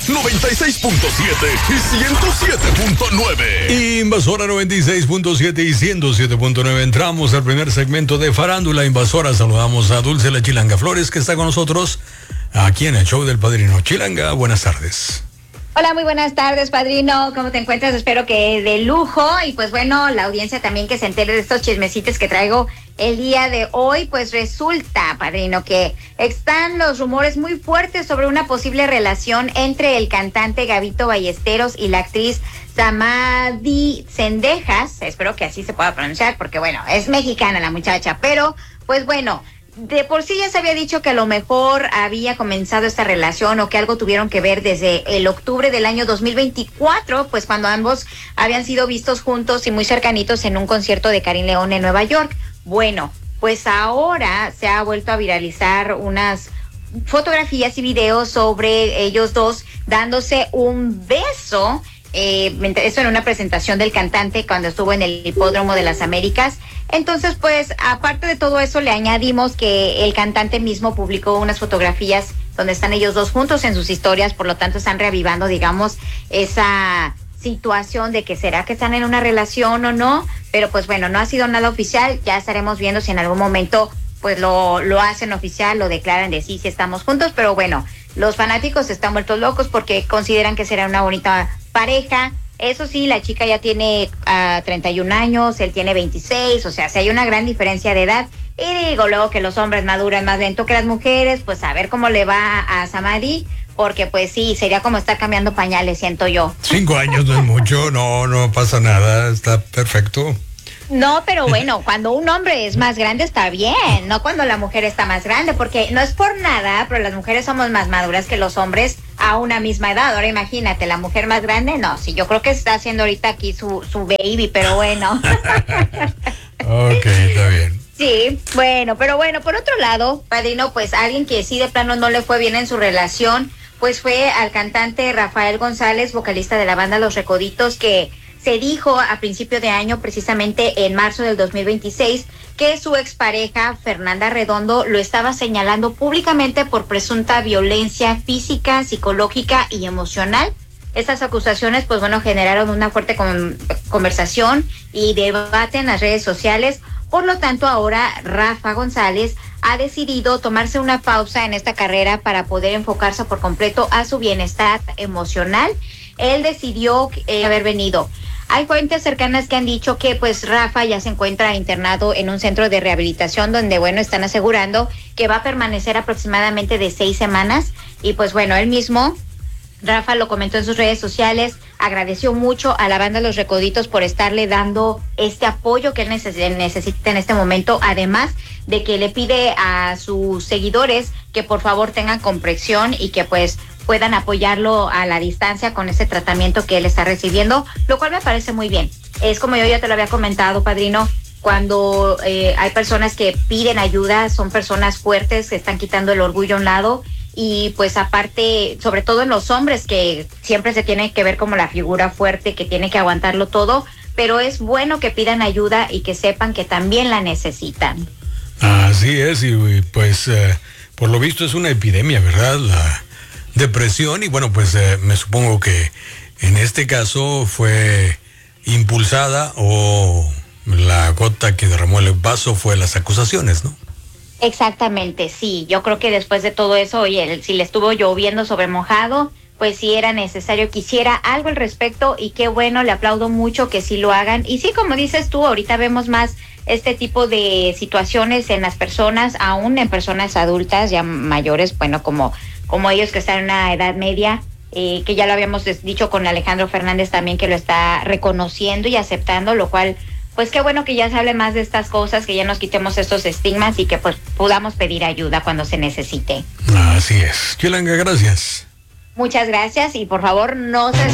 96.7 y 107.9. Invasora 96.7 y 107.9. Entramos al primer segmento de Farándula Invasora. Saludamos a Dulce La Chilanga Flores, que está con nosotros aquí en el show del Padrino. Chilanga, buenas tardes. Hola, muy buenas tardes, Padrino. ¿Cómo te encuentras? Espero que de lujo. Y pues bueno, la audiencia también que se entere de estos chismecitos que traigo el día de hoy. Pues resulta, Padrino, que están los rumores muy fuertes sobre una posible relación entre el cantante Gabito Ballesteros y la actriz Samadhi Zendejas. Espero que así se pueda pronunciar, porque bueno, es mexicana la muchacha. Pero, pues bueno, de por sí ya se había dicho que a lo mejor había comenzado esta relación o que algo tuvieron que ver desde el octubre del año 2024, pues cuando ambos habían sido vistos juntos y muy cercanitos en un concierto de Karim León en Nueva York. Bueno, pues ahora se ha vuelto a viralizar unas fotografías y videos sobre ellos dos dándose un beso. Eso en una presentación del cantante cuando estuvo en el Hipódromo de las Américas. Entonces, pues, aparte de todo eso, le añadimos que el cantante mismo publicó unas fotografías donde están ellos dos juntos en sus historias, por lo tanto están reavivando, digamos, esa situación de que será que están en una relación o no, pero pues bueno, no ha sido nada oficial. Ya estaremos viendo si en algún momento pues lo hacen oficial, lo declaran de sí estamos juntos, pero bueno, los fanáticos están vueltos locos porque consideran que será una bonita pareja. Eso sí, la chica ya tiene 31 años, él tiene 26, o sea, si hay una gran diferencia de edad. Y digo luego que los hombres maduran más lento que las mujeres, pues a ver cómo le va a Samadhi, porque pues sí, sería como estar cambiando pañales, siento yo. 5 años no es mucho, no pasa nada, está perfecto. No, pero bueno, cuando un hombre es más grande está bien, no cuando la mujer está más grande, porque no es por nada, pero las mujeres somos más maduras que los hombres a una misma edad. Ahora imagínate, la mujer más grande, no, sí, yo creo que está haciendo ahorita aquí su baby, pero bueno. Ok, está bien. Sí, bueno, pero bueno, por otro lado, Padrino, pues alguien que sí de plano no le fue bien en su relación, pues fue al cantante Rafael González, vocalista de la banda Los Recoditos, que se dijo a principio de año, precisamente en marzo del 2026, que su expareja, Fernanda Redondo, lo estaba señalando públicamente por presunta violencia física, psicológica y emocional. Estas acusaciones, pues bueno, generaron una fuerte conversación y debate en las redes sociales. Por lo tanto, ahora Rafa González ha decidido tomarse una pausa en esta carrera para poder enfocarse por completo a su bienestar emocional. Él decidió haber venido. Hay fuentes cercanas que han dicho que pues Rafa ya se encuentra internado en un centro de rehabilitación donde, bueno, están asegurando que va a permanecer aproximadamente de 6 semanas. Y pues bueno, él mismo, Rafa, lo comentó en sus redes sociales, agradeció mucho a la banda Los Recoditos por estarle dando este apoyo que él necesita en este momento, además de que le pide a sus seguidores que por favor tengan comprensión y que pues puedan apoyarlo a la distancia con ese tratamiento que él está recibiendo, lo cual me parece muy bien. Es como yo ya te lo había comentado, Padrino, cuando hay personas que piden ayuda, son personas fuertes que están quitando el orgullo a un lado. Y pues aparte, sobre todo en los hombres, que siempre se tiene que ver como la figura fuerte que tiene que aguantarlo todo, pero es bueno que pidan ayuda y que sepan que también la necesitan. Así es, y pues por lo visto es una epidemia, ¿verdad? La depresión, y bueno, pues me supongo que en este caso fue impulsada, o la gota que derramó el vaso fue las acusaciones, ¿no? Exactamente, sí. Yo creo que después de todo eso, oye, si le estuvo lloviendo sobre mojado, pues sí era necesario que hiciera algo al respecto, y qué bueno, le aplaudo mucho que sí lo hagan. Y sí, como dices tú, ahorita vemos más este tipo de situaciones en las personas, aún en personas adultas ya mayores, bueno, como ellos que están en una edad media, que ya lo habíamos dicho con Alejandro Fernández también, que lo está reconociendo y aceptando, lo cual, pues qué bueno que ya se hable más de estas cosas, que ya nos quitemos estos estigmas y que pues podamos pedir ayuda cuando se necesite. Así es. Chilanga, gracias. Muchas gracias, y por favor no se